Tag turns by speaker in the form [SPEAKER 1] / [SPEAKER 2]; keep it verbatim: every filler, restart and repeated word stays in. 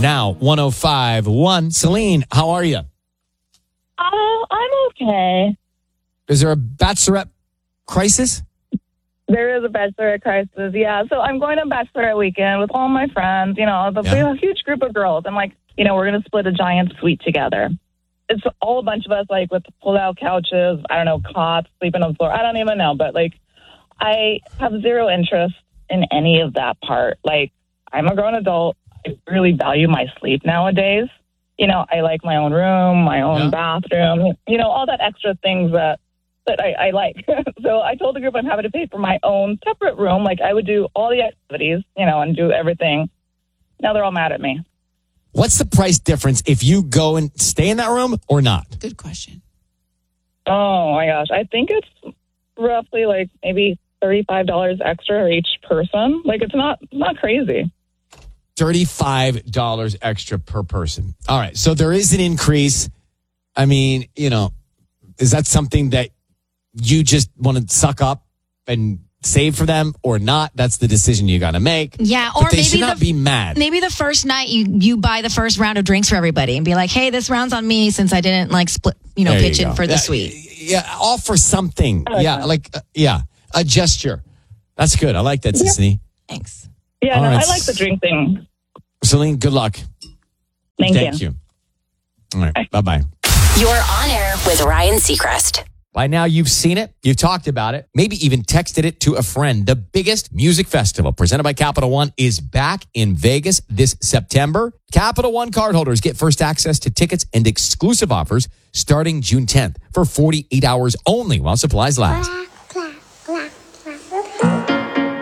[SPEAKER 1] now one oh five point one. Celine, how are you?
[SPEAKER 2] Oh, I'm okay.
[SPEAKER 1] Is there a bachelorette crisis?
[SPEAKER 2] There is a bachelorette crisis, yeah. So I'm going to bachelorette weekend with all my friends. You know, the,
[SPEAKER 1] Yeah.
[SPEAKER 2] we have a huge group of girls. I'm like, you know, we're going to split a giant suite together. It's all a bunch of us, like, with pull-out couches, I don't know, cots, sleeping on the floor. I don't even know. But, like, I have zero interest in any of that part. Like, I'm a grown adult. I really value my sleep nowadays. You know, I like my own room, my own
[SPEAKER 1] Yeah.
[SPEAKER 2] bathroom, you know, all that extra things that that I, I like. So I told the group I'm happy to pay for my own separate room. Like, I would do all the activities, you know, and do everything. Now they're all mad at me.
[SPEAKER 1] What's the price difference if you go and stay in that room or not?
[SPEAKER 3] Good question.
[SPEAKER 2] Oh, my gosh. I think it's roughly like maybe thirty-five dollars extra each person. Like, it's not not crazy.
[SPEAKER 1] thirty-five dollars extra per person. All right. So there is an increase. I mean, you know, is that something that you just want to suck up and save for them or not? That's the decision you got to make.
[SPEAKER 4] Yeah, or
[SPEAKER 1] But they
[SPEAKER 4] maybe
[SPEAKER 1] should not
[SPEAKER 4] the,
[SPEAKER 1] be mad.
[SPEAKER 4] Maybe the first night you you buy the first round of drinks for everybody and be like, hey, this round's on me since I didn't like split, you know,
[SPEAKER 1] There you
[SPEAKER 4] pitch in
[SPEAKER 1] go.
[SPEAKER 4] for the
[SPEAKER 1] Yeah,
[SPEAKER 4] suite.
[SPEAKER 1] Yeah, offer something.
[SPEAKER 2] like
[SPEAKER 1] yeah,
[SPEAKER 2] that.
[SPEAKER 1] like, uh, yeah, a gesture. That's good. I like that, Sissany.
[SPEAKER 4] Thanks.
[SPEAKER 2] Yeah,
[SPEAKER 1] All
[SPEAKER 2] no,
[SPEAKER 1] right.
[SPEAKER 2] I like the drink thing.
[SPEAKER 1] Celine, good luck.
[SPEAKER 2] Thank,
[SPEAKER 1] Thank you. All right. Bye-bye.
[SPEAKER 5] You're on air with Ryan Seacrest.
[SPEAKER 1] By now, you've seen it. You've talked about it. Maybe even texted it to a friend. The biggest music festival presented by Capital One is back in Vegas this September. Capital One cardholders get first access to tickets and exclusive offers starting June tenth for forty-eight hours only while supplies last.